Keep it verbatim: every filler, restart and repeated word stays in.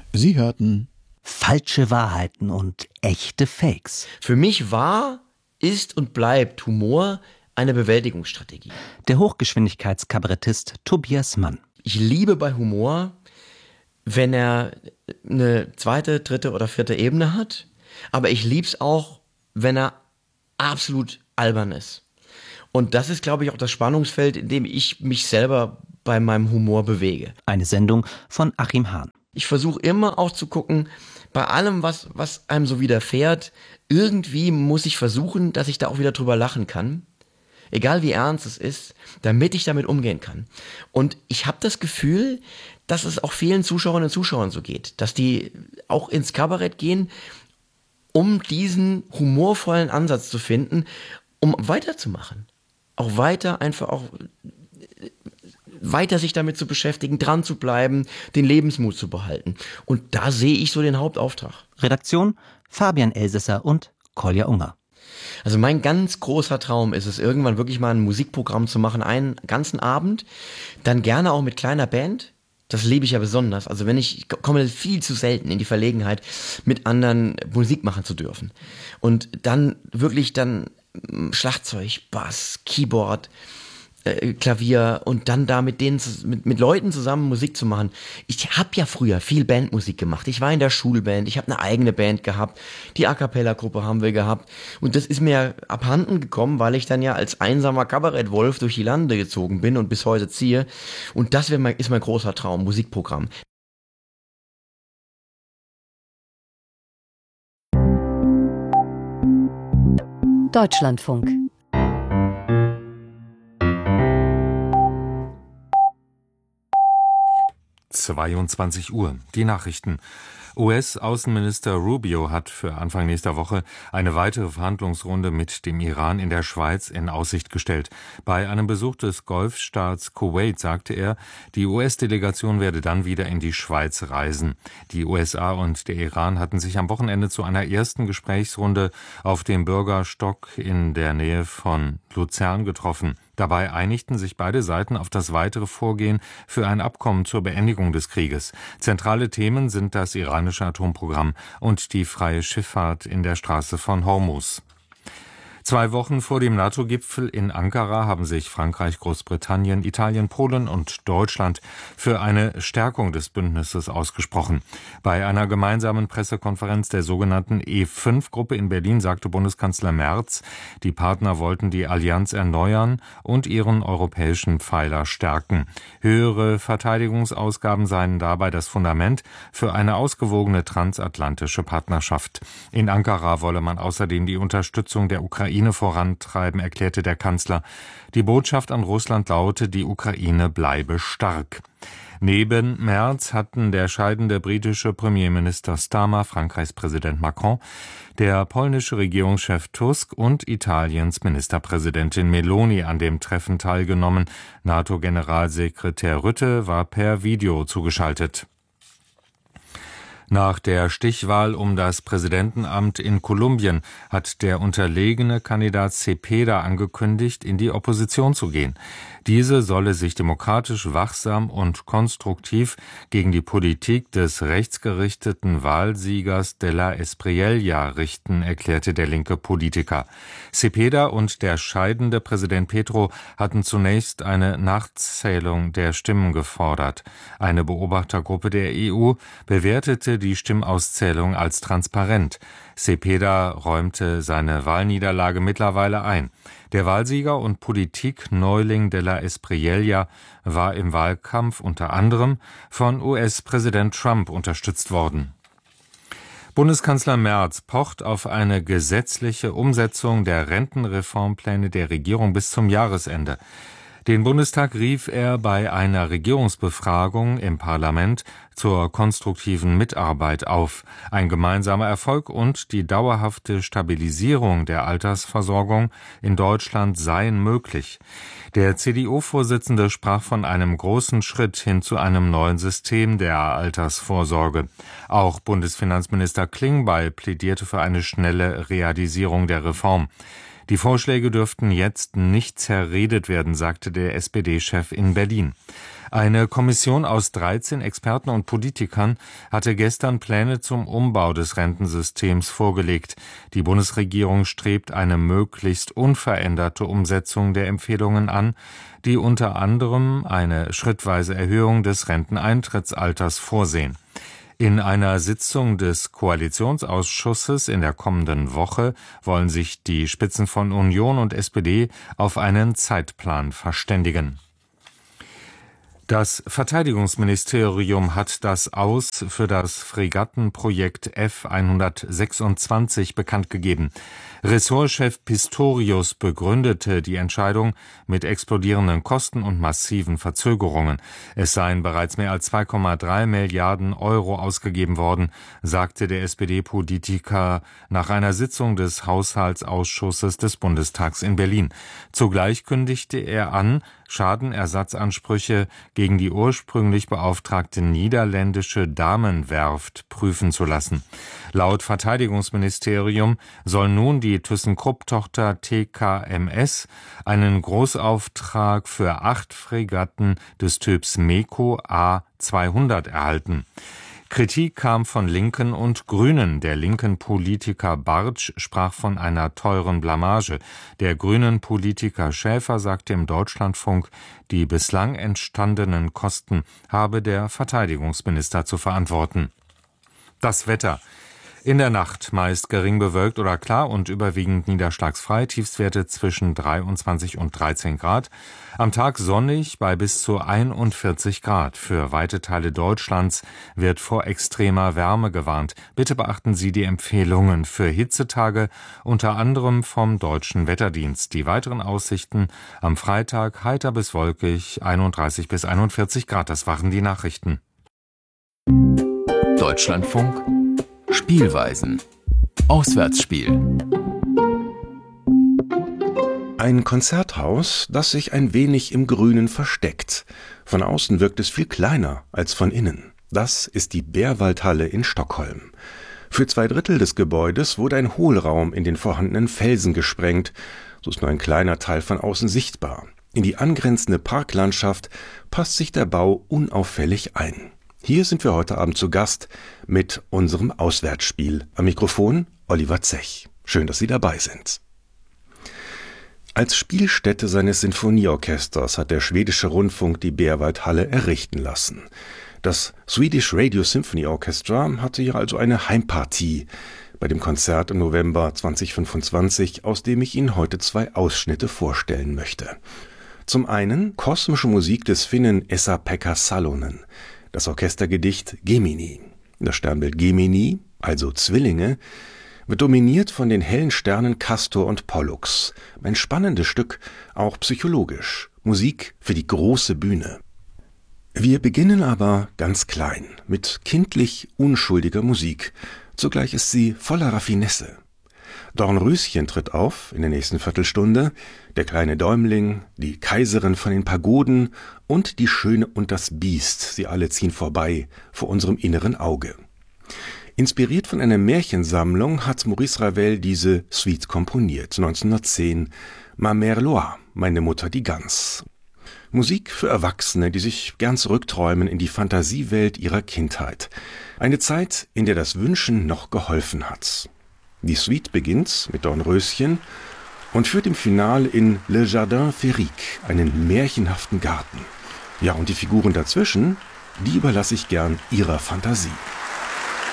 Sie hörten Falsche Wahrheiten und echte Fakes. Für mich war, ist und bleibt Humor eine Bewältigungsstrategie. Der Hochgeschwindigkeitskabarettist Tobias Mann. Ich liebe bei Humor, wenn er eine zweite, dritte oder vierte Ebene hat. Aber ich liebe es auch, wenn er absolut albern ist. Und das ist, glaube ich, auch das Spannungsfeld, in dem ich mich selber bei meinem Humor bewege. Eine Sendung von Achim Hahn. Ich versuche immer auch zu gucken, bei allem, was, was einem so widerfährt, irgendwie muss ich versuchen, dass ich da auch wieder drüber lachen kann. Egal wie ernst es ist, damit ich damit umgehen kann. Und ich habe das Gefühl, dass es auch vielen Zuschauerinnen und Zuschauern so geht. Dass die auch ins Kabarett gehen, um diesen humorvollen Ansatz zu finden, um weiterzumachen. Auch weiter, einfach auch weiter sich damit zu beschäftigen, dran zu bleiben, den Lebensmut zu behalten. Und da sehe ich so den Hauptauftrag. Redaktion Fabian Elsässer und Kolja Unger. Also mein ganz großer Traum ist es, irgendwann wirklich mal ein Musikprogramm zu machen, einen ganzen Abend, dann gerne auch mit kleiner Band. Das liebe ich ja besonders. Also wenn ich, ich komme viel zu selten in die Verlegenheit, mit anderen Musik machen zu dürfen. Und dann wirklich dann Schlagzeug, Bass, Keyboard, äh, Klavier und dann da mit denen, mit, mit Leuten zusammen Musik zu machen. Ich habe ja früher viel Bandmusik gemacht. Ich war in der Schulband, ich habe eine eigene Band gehabt, die A-Cappella-Gruppe haben wir gehabt. Und das ist mir abhanden gekommen, weil ich dann ja als einsamer Kabarettwolf durch die Lande gezogen bin und bis heute ziehe. Und das mein, ist mein großer Traum, Musikprogramm. Deutschlandfunk. zweiundzwanzig Uhr. Die Nachrichten. U S-Außenminister Rubio hat für Anfang nächster Woche eine weitere Verhandlungsrunde mit dem Iran in der Schweiz in Aussicht gestellt. Bei einem Besuch des Golfstaats Kuwait sagte er, die U S-Delegation werde dann wieder in die Schweiz reisen. Die U S A und der Iran hatten sich am Wochenende zu einer ersten Gesprächsrunde auf dem Bürgerstock in der Nähe von Luzern getroffen. Dabei einigten sich beide Seiten auf das weitere Vorgehen für ein Abkommen zur Beendigung des Krieges. Zentrale Themen sind das iranische Atomprogramm und die freie Schifffahrt in der Straße von Hormuz. Zwei Wochen vor dem NATO-Gipfel in Ankara haben sich Frankreich, Großbritannien, Italien, Polen und Deutschland für eine Stärkung des Bündnisses ausgesprochen. Bei einer gemeinsamen Pressekonferenz der sogenannten E fünf Gruppe in Berlin sagte Bundeskanzler Merz, die Partner wollten die Allianz erneuern und ihren europäischen Pfeiler stärken. Höhere Verteidigungsausgaben seien dabei das Fundament für eine ausgewogene transatlantische Partnerschaft. In Ankara wolle man außerdem die Unterstützung der Ukraine vorantreiben, erklärte der Kanzler. Die Botschaft an Russland laute, die Ukraine bleibe stark. Neben Merz hatten der scheidende britische Premierminister Starmer, Frankreichs Präsident Macron, der polnische Regierungschef Tusk und Italiens Ministerpräsidentin Meloni an dem Treffen teilgenommen. NATO-Generalsekretär Rutte war per Video zugeschaltet. Nach der Stichwahl um das Präsidentenamt in Kolumbien hat der unterlegene Kandidat Cepeda angekündigt, in die Opposition zu gehen. Diese solle sich demokratisch, wachsam und konstruktiv gegen die Politik des rechtsgerichteten Wahlsiegers de la Espriella richten, erklärte der linke Politiker. Cepeda und der scheidende Präsident Petro hatten zunächst eine Nachzählung der Stimmen gefordert. Eine Beobachtergruppe der E U bewertete die Stimmauszählung als transparent. Cepeda räumte seine Wahlniederlage mittlerweile ein. Der Wahlsieger und Politikneuling de la Espriella war im Wahlkampf unter anderem von U S-Präsident Trump unterstützt worden. Bundeskanzler Merz pocht auf eine gesetzliche Umsetzung der Rentenreformpläne der Regierung bis zum Jahresende. Den Bundestag rief er bei einer Regierungsbefragung im Parlament zur konstruktiven Mitarbeit auf. Ein gemeinsamer Erfolg und die dauerhafte Stabilisierung der Altersversorgung in Deutschland seien möglich. Der C D U-Vorsitzende sprach von einem großen Schritt hin zu einem neuen System der Altersvorsorge. Auch Bundesfinanzminister Klingbeil plädierte für eine schnelle Realisierung der Reform. Die Vorschläge dürften jetzt nicht zerredet werden, sagte der S P D-Chef in Berlin. Eine Kommission aus dreizehn Experten und Politikern hatte gestern Pläne zum Umbau des Rentensystems vorgelegt. Die Bundesregierung strebt eine möglichst unveränderte Umsetzung der Empfehlungen an, die unter anderem eine schrittweise Erhöhung des Renteneintrittsalters vorsehen. In einer Sitzung des Koalitionsausschusses in der kommenden Woche wollen sich die Spitzen von Union und S P D auf einen Zeitplan verständigen. Das Verteidigungsministerium hat das Aus für das Fregattenprojekt F hundertsechsundzwanzig bekannt gegeben. Ressortchef Pistorius begründete die Entscheidung mit explodierenden Kosten und massiven Verzögerungen. Es seien bereits mehr als zwei Komma drei Milliarden Euro ausgegeben worden, sagte der S P D-Politiker nach einer Sitzung des Haushaltsausschusses des Bundestags in Berlin. Zugleich kündigte er an, Schadenersatzansprüche gegen die ursprünglich beauftragte niederländische Damenwerft prüfen zu lassen. Laut Verteidigungsministerium soll nun die ThyssenKrupp-Tochter T K M S einen Großauftrag für acht Fregatten des Typs MEKO A zweihundert erhalten. Kritik kam von Linken und Grünen. Der linken Politiker Bartsch sprach von einer teuren Blamage. Der grünen Politiker Schäfer sagte im Deutschlandfunk, die bislang entstandenen Kosten habe der Verteidigungsminister zu verantworten. Das Wetter. In der Nacht meist gering bewölkt oder klar und überwiegend niederschlagsfrei, Tiefstwerte zwischen dreiundzwanzig und dreizehn Grad. Am Tag sonnig bei bis zu einundvierzig Grad. Für weite Teile Deutschlands wird vor extremer Wärme gewarnt. Bitte beachten Sie die Empfehlungen für Hitzetage, unter anderem vom Deutschen Wetterdienst. Die weiteren Aussichten am Freitag heiter bis wolkig, einunddreißig bis einundvierzig Grad. Das waren die Nachrichten. Deutschlandfunk Spielweisen. Auswärtsspiel. Ein Konzerthaus, das sich ein wenig im Grünen versteckt. Von außen wirkt es viel kleiner als von innen. Das ist die Bärwaldhalle in Stockholm. Für zwei Drittel des Gebäudes wurde ein Hohlraum in den vorhandenen Felsen gesprengt. So ist nur ein kleiner Teil von außen sichtbar. In die angrenzende Parklandschaft passt sich der Bau unauffällig ein. Hier sind wir heute Abend zu Gast mit unserem Auswärtsspiel. Am Mikrofon Oliver Zech. Schön, dass Sie dabei sind. Als Spielstätte seines Sinfonieorchesters hat der schwedische Rundfunk die Bärwaldhalle errichten lassen. Das Swedish Radio Symphony Orchestra hatte hier also eine Heimpartie bei dem Konzert im November zweitausendfünfundzwanzig, aus dem ich Ihnen heute zwei Ausschnitte vorstellen möchte. Zum einen kosmische Musik des Finnen Esa-Pekka Salonen. Das Orchestergedicht Gemini. Das Sternbild Gemini, also Zwillinge, wird dominiert von den hellen Sternen Castor und Pollux. Ein spannendes Stück, auch psychologisch. Musik für die große Bühne. Wir beginnen aber ganz klein, mit kindlich unschuldiger Musik. Zugleich ist sie voller Raffinesse. Dornröschen tritt auf in der nächsten Viertelstunde, der kleine Däumling, die Kaiserin von den Pagoden und die Schöne und das Biest, sie alle ziehen vorbei vor unserem inneren Auge. Inspiriert von einer Märchensammlung hat Maurice Ravel diese Suite komponiert, neunzehnhundertzehn, Ma Mère Loire, meine Mutter die Gans. Musik für Erwachsene, die sich gern zurückträumen in die Fantasiewelt ihrer Kindheit. Eine Zeit, in der das Wünschen noch geholfen hat. Die Suite beginnt mit Dornröschen und führt im Finale in Le Jardin Féerique, einen märchenhaften Garten. Ja, und die Figuren dazwischen, die überlasse ich gern ihrer Fantasie.